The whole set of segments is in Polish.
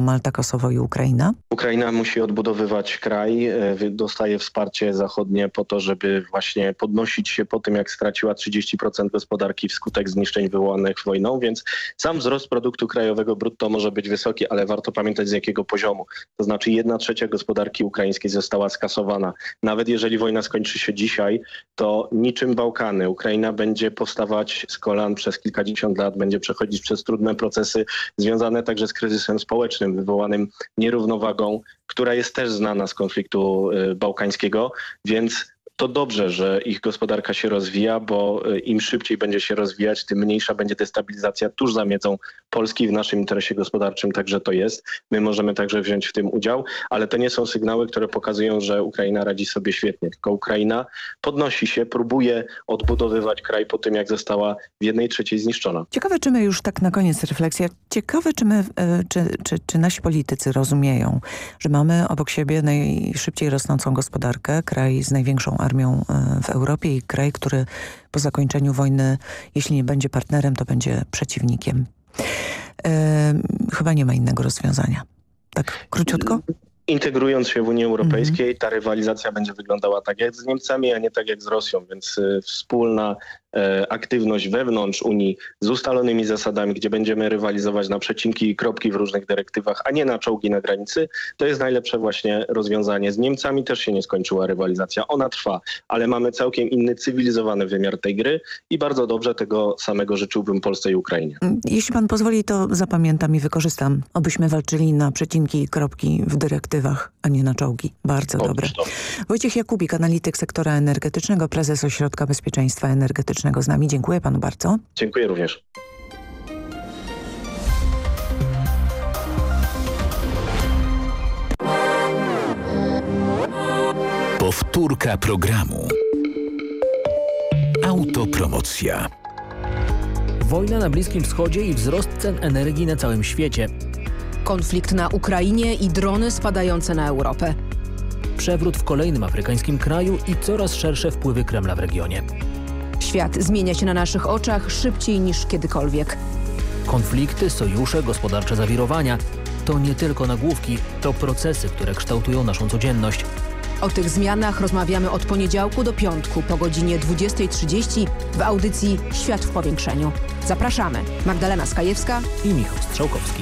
Malta, Kosowo i Ukraina? Ukraina musi odbudowywać kraj, dostaje wsparcie zachodnie po to, żeby właśnie podnosić się po tym, jak straciła 30% gospodarki wskutek zniszczeń wywołanych wojną, więc sam wzrost produktu krajowego brutto może być wysoki, ale warto pamiętać z jakiego poziomu. To znaczy 1/3 gospodarki ukraińskiej została skasowana. Nawet jeżeli wojna skończy się dzisiaj, to niczym Bałkany. Ukraina będzie powstawać z kolan przez kilkadziesiąt lat, będzie przechodzić przez trudne procesy związane także z kryzysem społecznym wywołanym nierównowagą, która jest też znana z konfliktu bałkańskiego, więc to dobrze, że ich gospodarka się rozwija, bo im szybciej będzie się rozwijać, tym mniejsza będzie destabilizacja tuż za miedzą Polski. W naszym interesie gospodarczym także to jest. My możemy także wziąć w tym udział, ale to nie są sygnały, które pokazują, że Ukraina radzi sobie świetnie. Tylko Ukraina podnosi się, próbuje odbudowywać kraj po tym, jak została w 1/3 zniszczona. Ciekawe, czy my już tak na koniec refleksja, ciekawe, czy nasi politycy rozumieją, że mamy obok siebie najszybciej rosnącą gospodarkę, kraj z największą armią w Europie i kraj, który po zakończeniu wojny, jeśli nie będzie partnerem, to będzie przeciwnikiem. Chyba nie ma innego rozwiązania. Tak króciutko? Integrując się w Unii Europejskiej, ta rywalizacja będzie wyglądała tak jak z Niemcami, a nie tak jak z Rosją, więc wspólna aktywność wewnątrz Unii z ustalonymi zasadami, gdzie będziemy rywalizować na przecinki i kropki w różnych dyrektywach, a nie na czołgi na granicy, to jest najlepsze właśnie rozwiązanie. Z Niemcami też się nie skończyła rywalizacja. Ona trwa, ale mamy całkiem inny, cywilizowany wymiar tej gry i bardzo dobrze tego samego życzyłbym Polsce i Ukrainie. Jeśli pan pozwoli, to zapamiętam i wykorzystam, abyśmy walczyli na przecinki i kropki w dyrektywach, a nie na czołgi. Bardzo dobre. Wojciech Jakubik, analityk sektora energetycznego, prezes Ośrodka Bezpieczeństwa Energetycznego z nami. Dziękuję panu bardzo. Dziękuję również. Powtórka programu. Autopromocja. Wojna na Bliskim Wschodzie i wzrost cen energii na całym świecie. Konflikt na Ukrainie i drony spadające na Europę. Przewrót w kolejnym afrykańskim kraju i coraz szersze wpływy Kremla w regionie. Świat zmienia się na naszych oczach szybciej niż kiedykolwiek. Konflikty, sojusze, gospodarcze zawirowania to nie tylko nagłówki, to procesy, które kształtują naszą codzienność. O tych zmianach rozmawiamy od poniedziałku do piątku po godzinie 20:30 w audycji Świat w powiększeniu. Zapraszamy. Magdalena Skajewska i Michał Strzałkowski.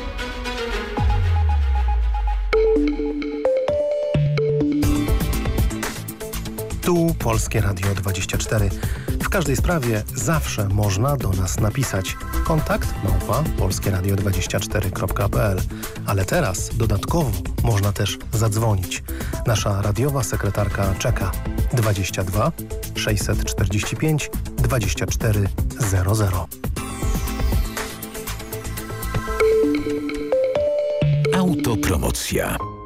Tu Polskie Radio 24. W każdej sprawie zawsze można do nas napisać. Kontakt @polskieradio24.pl. Ale teraz dodatkowo można też zadzwonić. Nasza radiowa sekretarka czeka. 22 645 2400. Autopromocja.